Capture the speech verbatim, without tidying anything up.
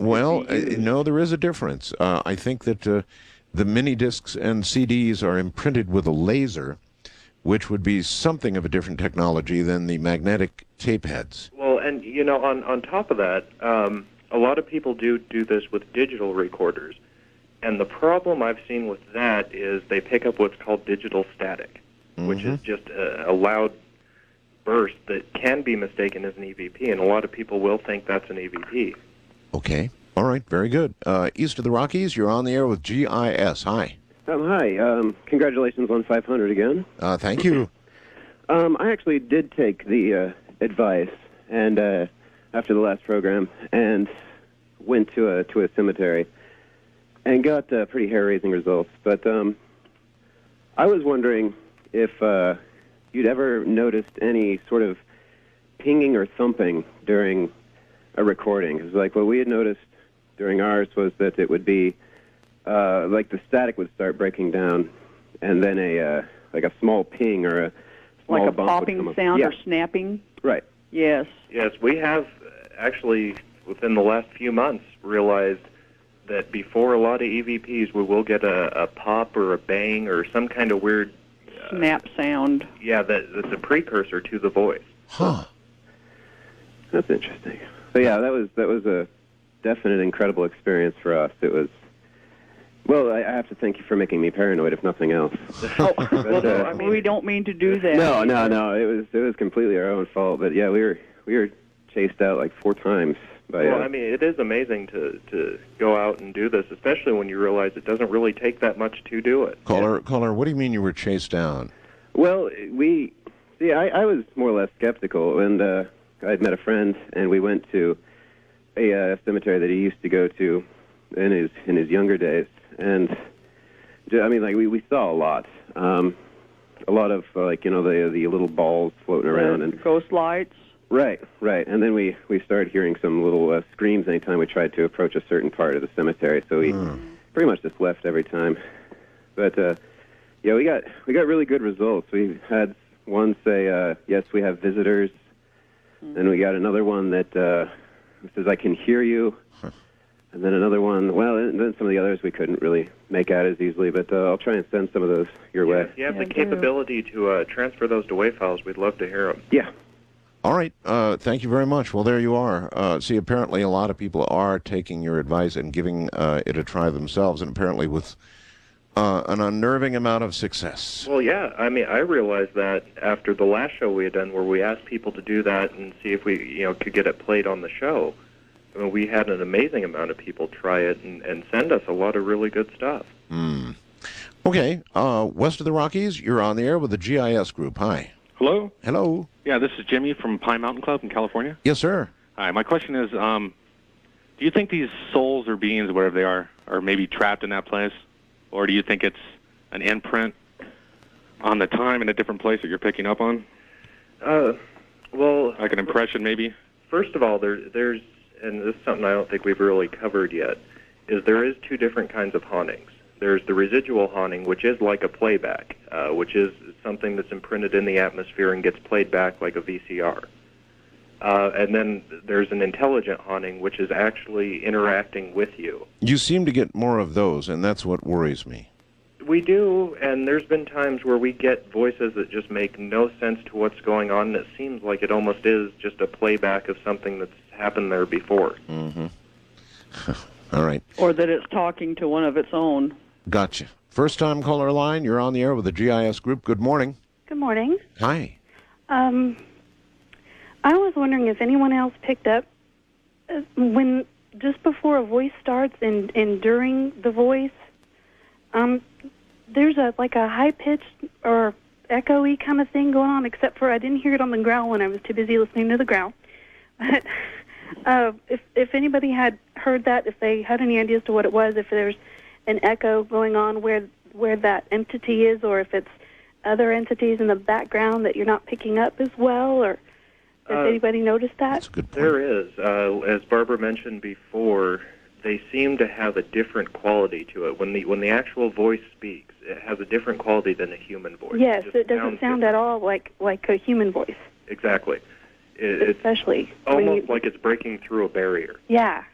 Well, uh, no, there is a difference. Uh, I think that uh, the mini discs and C Ds are imprinted with a laser, which would be something of a different technology than the magnetic tape heads. Well, and, you know, on, on top of that, um, a lot of people do do this with digital recorders. And the problem I've seen with that is they pick up what's called digital static, mm-hmm. which is just a, a loud burst that can be mistaken as an E V P, and a lot of people will think that's an E V P. Okay. All right. Very good. Uh, east of the Rockies, you're on the air with G I S. Hi. Um, hi. Um, congratulations on five hundred again. Uh, thank you. um, I actually did take the uh, advice, and uh, after the last program, and went to a to a cemetery, and got uh, pretty hair-raising results. But um, I was wondering if uh, you'd ever noticed any sort of pinging or thumping during a recording. Because like what we had noticed during ours was that it would be uh, like the static would start breaking down, and then a uh, like a small ping or a small like a bump popping would sound yeah. or snapping. Right. Yes. Yes, we have actually within the last few months realized that before a lot of E V Ps, we will get a, a pop or a bang or some kind of weird uh, snap sound. Yeah, that, that's a precursor to the voice. Huh. That's interesting. So yeah, that was that was a definite incredible experience for us. It was. Well, I, I have to thank you for making me paranoid, if nothing else. Oh, but, well, uh, I mean, we don't mean to do that. No, no, no. It was it was completely our own fault. But yeah, we were we were chased out like four times. By, well, uh, I mean, it is amazing to to go out and do this, especially when you realize it doesn't really take that much to do it. Caller, caller, what do you mean you were chased down? Well, we see. I, I was more or less skeptical, and uh, I had met a friend, and we went to a uh, cemetery that he used to go to in his in his younger days, and I mean, like we, we saw a lot, um, a lot of uh, like you know the the little balls floating around Uh, and ghost lights. right, right, and then we we started hearing some little uh, screams anytime we tried to approach a certain part of the cemetery. So we Hmm. pretty much just left every time, but. Uh, Yeah, we got we got really good results. We had one say, uh, "Yes, we have visitors," mm-hmm. and we got another one that uh, says, "I can hear you," huh. and then another one. Well, and then some of the others we couldn't really make out as easily, but uh, I'll try and send some of those your yeah, way. If you have Yeah, the capability to uh, transfer those to WAV files, we'd love to hear them. Yeah. All right. Uh, thank you very much. Well, there you are. Uh, see, apparently a lot of people are taking your advice and giving uh, it a try themselves, and apparently with uh, an unnerving amount of success. Well, yeah. I mean, I realized that after the last show we had done, where we asked people to do that and see if we, you know, could get it played on the show. I mean, we had an amazing amount of people try it and, and send us a lot of really good stuff. Mm. Okay. Uh, west of the Rockies, you're on the air with the G I S group. Hi. Hello? Hello. Yeah, this is Jimmy from Pine Mountain Club in California. Yes, sir. Hi, my question is, um, do you think these souls or beings, whatever they are, are maybe trapped in that place? Or do you think it's an imprint on the time in a different place that you're picking up on? Uh, well... Like an impression, maybe? First of all, there, there's, and this is something I don't think we've really covered yet, is there is two different kinds of hauntings. There's the residual haunting, which is like a playback, uh, which is something that's imprinted in the atmosphere and gets played back like a V C R. Uh, and then there's an intelligent haunting, which is actually interacting with you. You seem to get more of those, and that's what worries me. We do, and there's been times where we get voices that just make no sense to what's going on, and it seems like it almost is just a playback of something that's happened there before. Mm-hmm. All right. Or that it's talking to one of its own. Gotcha. First time caller line, you're on the air with the G I S group. Good morning. Good morning. Hi. Um, I was wondering if anyone else picked up uh, when just before a voice starts and, and during the voice, um, there's a like a high pitched or echoey kind of thing going on. Except for I didn't hear it on the growl when I was too busy listening to the growl. But uh, if if anybody had heard that, if they had any idea as to what it was, if there's an echo going on where where that entity is, or if it's other entities in the background that you're not picking up as well, or has Uh, anybody noticed that? That's a good point. There is. Uh, as Barbara mentioned before, they seem to have a different quality to it. When the when the actual voice speaks, it has a different quality than a human voice. Yes, just it doesn't sounds sound different. at all like, like a human voice, Exactly. It, it's especially when almost you, like it's breaking through a barrier. yeah,